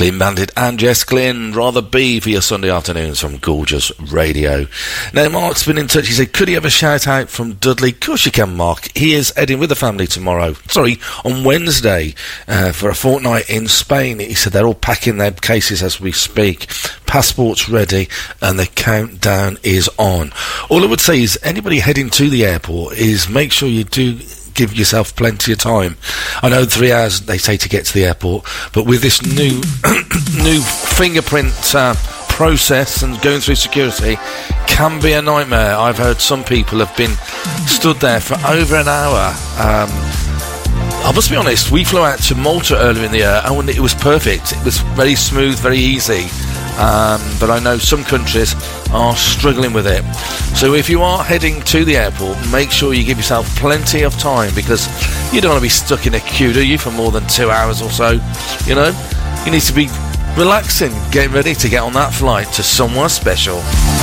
Clean Bandit and Jess Glynn, Rather Be for your Sunday afternoons from Gorgeous Radio. Now, Mark's been in touch. He said, could he have a shout out from Dudley? Of course you can, Mark. He is heading with the family on Wednesday, for a fortnight in Spain. He said they're all packing their cases as we speak. Passports ready, and the countdown is on. All I would say is, anybody heading to the airport is make sure you do give yourself plenty of time. I know 3 hours they say to get to the airport, but with this new fingerprint process and going through security can be a nightmare. I've heard some people have been stood there for over an hour. I must be honest, we flew out to Malta earlier in the year and it was perfect. It was very smooth, very easy. But I know some countries are struggling with it. So if you are heading to the airport, make sure you give yourself plenty of time, because you don't want to be stuck in a queue, do you, for more than 2 hours or so. You know, you need to be relaxing, getting ready to get on that flight to somewhere special.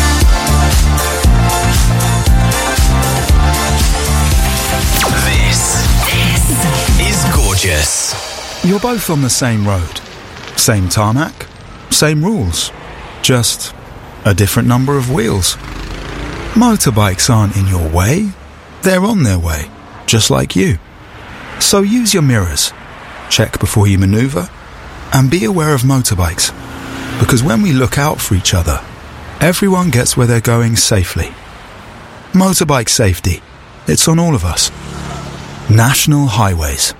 This is Gorgeous. You're both on the same road, same tarmac, same rules, just a different number of wheels. Motorbikes aren't in your way, they're on their way, just like you. So use your mirrors, check before you manoeuvre, and be aware of motorbikes, because when we look out for each other, everyone gets where they're going safely. Motorbike safety, it's on all of us. National Highways.